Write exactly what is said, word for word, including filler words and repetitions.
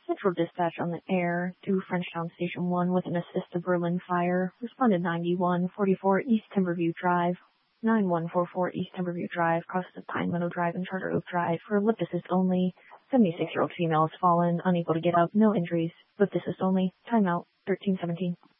Central Dispatch on the air to Frenchtown Station one with an assist to Berlin Fire. Responded ninety-one forty-four East Timberview Drive. nine one four four East Timberview Drive, crosses of Pine Meadow Drive and Charter Oak Drive. For lift assist only. seventy-six-year-old female has fallen, unable to get up, no injuries. Lift assist only. Timeout, thirteen seventeen.